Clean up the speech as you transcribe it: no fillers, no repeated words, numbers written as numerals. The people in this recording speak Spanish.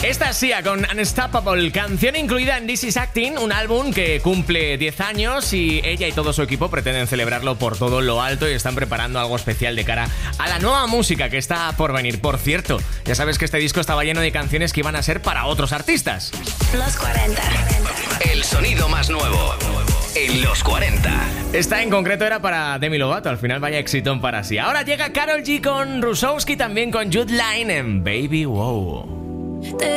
Esta es Sia con Unstoppable, canción incluida en This Is Acting, un álbum que cumple 10 años y ella y todo su equipo pretenden celebrarlo por todo lo alto y están preparando algo especial de cara a la nueva música que está por venir. Por cierto, ya sabes que este disco estaba lleno de canciones que iban a ser para otros artistas. Los 40. El sonido más nuevo en los 40. Esta en concreto era para Demi Lovato, al final vaya éxito para sí. Ahora llega Karol G con Rusowski, también con Jude Line en Baby Wow.